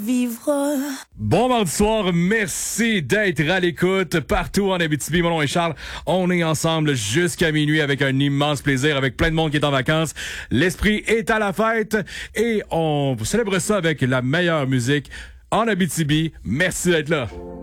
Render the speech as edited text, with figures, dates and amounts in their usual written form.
Vivre. Bon mardi soir, merci d'être à l'écoute partout en Abitibi. Mon nom est Charles. On est ensemble jusqu'à minuit avec un immense plaisir, avec plein de monde qui est en vacances. L'esprit est à la fête et on célèbre ça avec la meilleure musique en Abitibi. Merci d'être là.